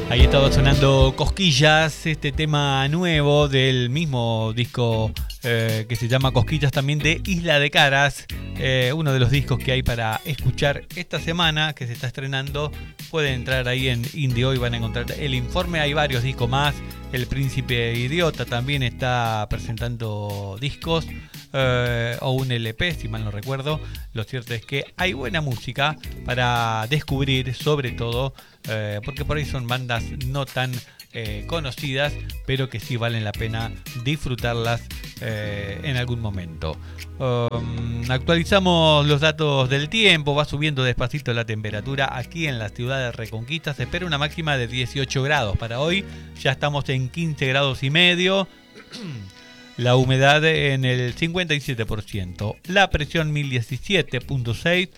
Ahí estaba sonando Cosquillas, este tema nuevo del mismo disco que se llama Cosquillas, también de Isla de Caras, uno de los discos que hay para escuchar esta semana que se está estrenando. Pueden entrar ahí en Indie Hoy, van a encontrar el informe, hay varios discos más. El Príncipe Idiota también está presentando discos, o un LP, si mal no recuerdo. Lo cierto es que hay buena música para descubrir, sobre todo porque por ahí son bandas no tan conocidas, pero que sí valen la pena disfrutarlas en algún momento. Actualizamos los datos del tiempo. Va subiendo despacito la temperatura aquí en la ciudad de Reconquista. Se espera una máxima de 18 grados para hoy. Ya estamos en 15 grados y medio. La humedad en el 57%. La presión 1017.6.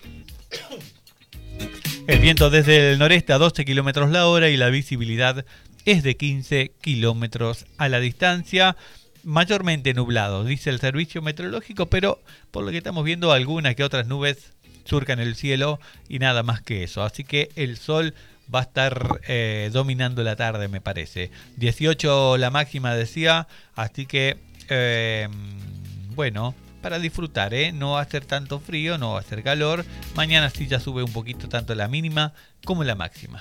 El viento desde el noreste a 12 kilómetros la hora y la visibilidad es de 15 kilómetros a la distancia. Mayormente nublado, dice el servicio meteorológico, pero por lo que estamos viendo algunas que otras nubes surcan el cielo y nada más que eso. Así que el sol va a estar dominando la tarde, me parece. 18 la máxima decía, así que bueno, para disfrutar, no va a ser tanto frío, no va a ser calor. Mañana sí ya sube un poquito tanto la mínima como la máxima.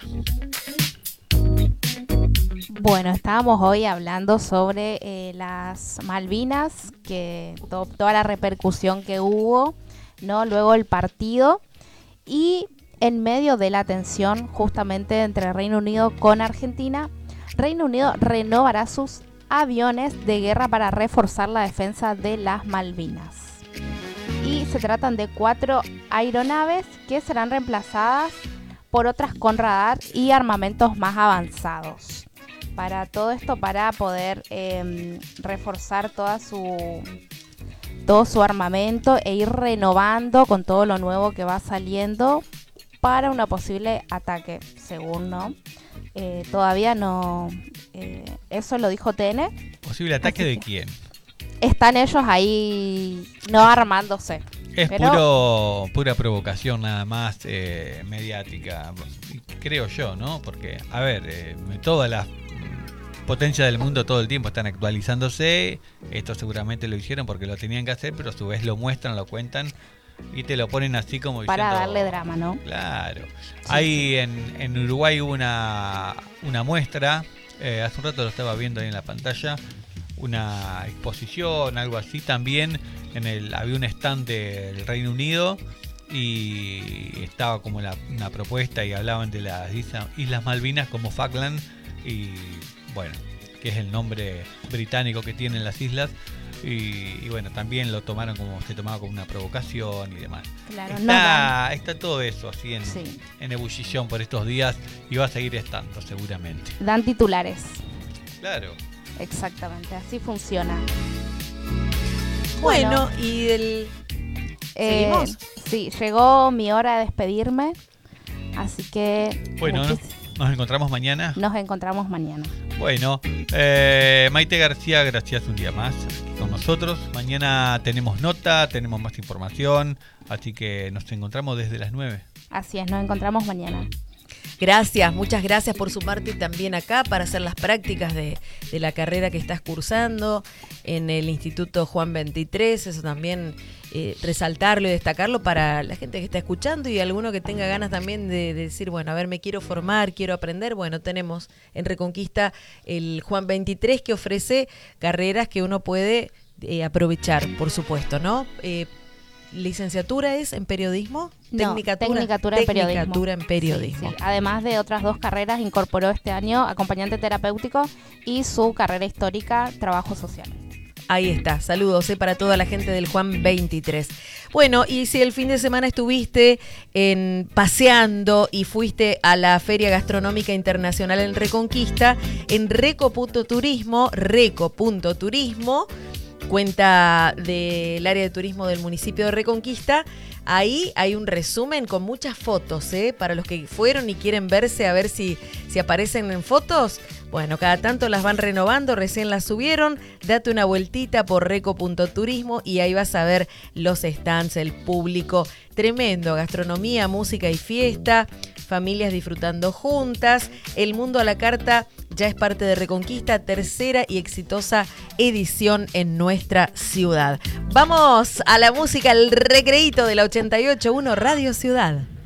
Bueno, estábamos hoy hablando sobre las Malvinas, que toda la repercusión que hubo, ¿no? Luego el partido, y en medio de la tensión justamente entre Reino Unido con Argentina, Reino Unido renovará sus aviones de guerra para reforzar la defensa de las Malvinas. Y se tratan de 4 aeronaves que serán reemplazadas por otras con radar y armamentos más avanzados. Para todo esto, para poder reforzar todo su armamento e ir renovando con todo lo nuevo que va saliendo para un posible ataque, según, ¿no? Todavía no... eso lo dijo TN. ¿Posible ataque de quién? Están ellos ahí no armándose. Es pero... pura provocación nada más, mediática, creo yo, ¿no? Porque, a ver, todas las potencias del mundo todo el tiempo están actualizándose. Esto seguramente lo hicieron porque lo tenían que hacer, pero a su vez lo muestran, lo cuentan y te lo ponen así como para diciendo, darle drama, ¿no? Claro. Sí. Ahí en Uruguay hubo una muestra, hace un rato lo estaba viendo ahí en la pantalla, una exposición, algo así. También había un stand del Reino Unido y estaba como una propuesta y hablaban de las Islas Malvinas como Falkland, y bueno, que es el nombre británico que tienen las islas. Y bueno, también se tomaba como una provocación y demás. Claro, está todo eso así en ebullición por estos días y va a seguir estando seguramente. Dan titulares. Claro. Exactamente, así funciona. Bueno, y ¿seguimos? Sí, llegó mi hora de despedirme, así que... Bueno, nos encontramos mañana. Nos encontramos mañana. Bueno, Maite García, gracias un día más aquí con nosotros. Mañana tenemos nota, tenemos más información, así que nos encontramos desde las 9. Así es, nos encontramos mañana. Gracias, muchas gracias por sumarte también acá para hacer las prácticas de la carrera que estás cursando en el Instituto Juan 23. Eso también resaltarlo y destacarlo para la gente que está escuchando y alguno que tenga ganas también de decir, bueno, a ver, me quiero formar, quiero aprender. Bueno, tenemos en Reconquista el Juan 23 que ofrece carreras que uno puede aprovechar, por supuesto, ¿no? ¿Licenciatura es en periodismo? No, Tecnicatura en periodismo. Sí. Además de otras 2 carreras, incorporó este año acompañante terapéutico y su carrera histórica, trabajo social. Ahí está, saludos para toda la gente del Juan 23. Bueno, y si el fin de semana estuviste paseando y fuiste a la Feria Gastronómica Internacional en Reconquista, en Reco.turismo, cuenta del área de turismo del municipio de Reconquista. Ahí hay un resumen con muchas fotos, para los que fueron y quieren verse, a ver si aparecen en fotos. Bueno, cada tanto las van renovando, recién las subieron. Date una vueltita por Reco.turismo y ahí vas a ver los stands, el público. Tremendo, gastronomía, música y fiesta. familias disfrutando juntas. El Mundo a la Carta ya es parte de Reconquista, tercera y exitosa edición en nuestra ciudad. Vamos a la música, el recreíto de la 88.1 Radio Ciudad.